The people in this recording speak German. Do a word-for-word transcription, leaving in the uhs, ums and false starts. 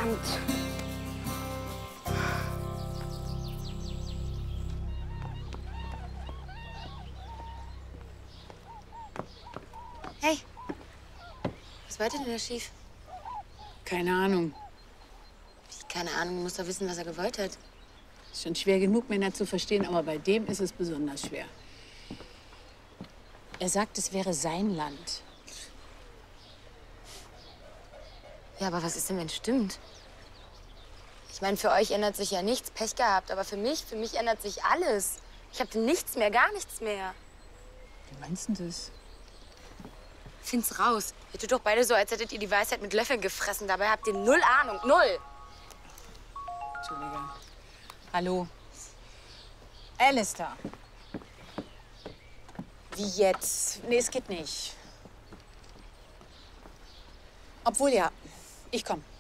Verdammt. Hey, was war denn da schief? Keine Ahnung. Ich, keine Ahnung, du musst doch wissen, was er gewollt hat. Ist schon schwer genug, Männer zu verstehen, aber bei dem ist es besonders schwer. Er sagt, es wäre sein Land. Ja, aber was ist denn, wenn es stimmt? Ich meine, für euch ändert sich ja nichts, Pech gehabt, aber für mich, für mich ändert sich alles. Ich habe nichts mehr, gar nichts mehr. Wie meinst du das? Find's raus. Ihr tut doch beide so, als hättet ihr die Weisheit mit Löffeln gefressen. Dabei habt ihr null Ahnung, null. Entschuldige. Hallo. Alistair. Wie jetzt? Nee, es geht nicht. Obwohl ja, ich komm.